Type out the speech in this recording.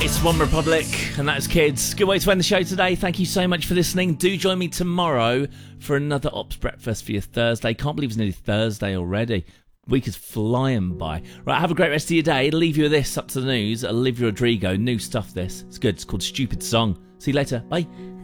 It's One Republic, and that's Kids. Good way to end the show today. Thank you so much for listening. Do join me tomorrow for another Ops Breakfast for your Thursday. Can't believe it's nearly Thursday already. Week is flying by. Right, have a great rest of your day. I'll leave you with this up to the news. Olivia Rodrigo, new stuff this. It's good. It's called Stupid Song. See you later. Bye.